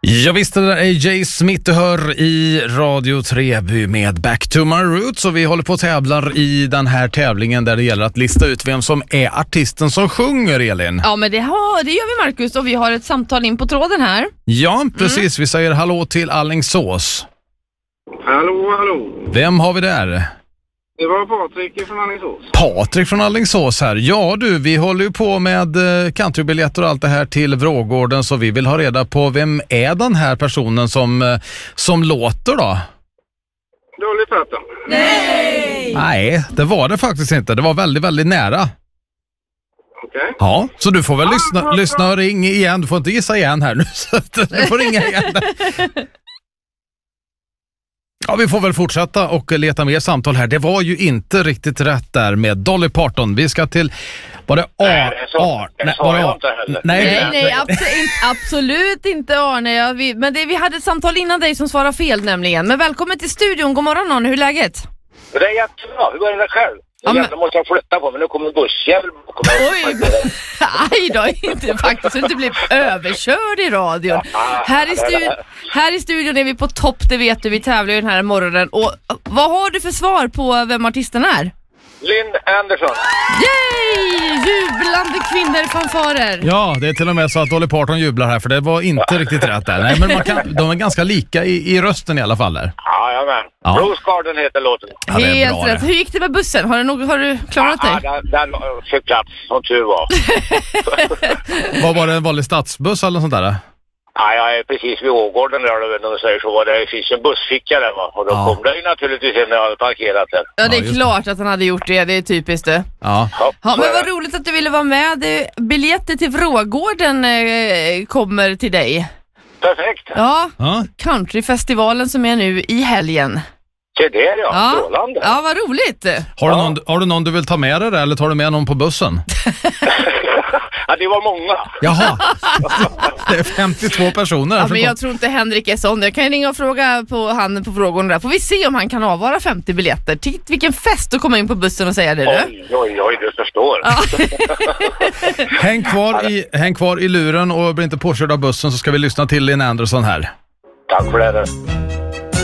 Jag visste det där är Jay Smith du hör i Radio Treby med Back to My Roots, och vi håller på att tävlar i den här tävlingen där det gäller att lista ut vem som är artisten som sjunger, Elin. Ja, men det gör vi, Marcus, och vi har ett samtal in på tråden här. Ja, precis. Vi säger hallå till Alingsås. Hallå. Vem har vi där? Det var Patrik från Alingsås. Patrik från Alingsås här. Ja du, vi håller ju på med countrybiljetter och allt det här till Vrågården, så vi vill ha reda på vem är den här personen som låter då? Dolly Parton. Nej, det var det faktiskt inte. Det var väldigt, väldigt nära. Okej. Ja, så du får väl lyssna och ring igen. Du får inte gissa igen här nu. Så du får ringa igen. Ja, vi får väl fortsätta och leta mer samtal här. Det var ju inte riktigt rätt där med Dolly Parton. Vi ska till... Var det Nej, absolut inte Arne. Men vi hade ett samtal innan dig som svarade fel nämligen. Men välkommen till studion. God morgon Arne, hur är läget? Det är jättebra, hur går det själv? Jag måste flytta på mig, nu kommer en bussjävel bakom mig. Oj, aj då, inte faktiskt inte bli överkörd i radion. Här i studion är vi på topp, det vet du, vi tävlar ju den här morgonen. Och vad har du för svar på vem artisten är? Lynn Anderson. Yay! Jublande kvinnor-fanfarer. Ja, det är till och med så att Dolly Parton jublar här, för det var inte riktigt rätt där. Nej, men de är ganska lika i rösten i alla fall där. Ja. Rose Garden heter låten. Ja, det är bra. Helt rätt. Hur gick det med bussen? Har du klarat dig? Ja, den fick plats, som tur var. Vad var det, en vanlig stadsbuss eller sånt där? Ja, jag är precis vid Ågården där de säger så. Det finns en bussficka där, va? Och då kom det ju naturligtvis när jag hade parkerat den. Ja, det är klart att han hade gjort det. Det är typiskt det. Ja, men vad roligt att du ville vara med. Biljetter till Vrågården kommer till dig. Perfekt. Ja, countryfestivalen som är nu i helgen. Det där, ja. Strålande. Ja, vad roligt. Har du någon du vill ta med dig där, eller tar du med någon på bussen? Ja, det var många. Jaha, det är 52 personer. Ja, men jag tror inte Henrik är sån. Jag kan ringa och fråga på han på frågorna där. Får vi se om han kan avvara 50 biljetter. Titt vilken fest att komma in på bussen och säga det, du. Oj, du förstår. Ja. Häng kvar i luren och bli inte påkörd av bussen, så ska vi lyssna till Lynn Anderson här. Tack för det.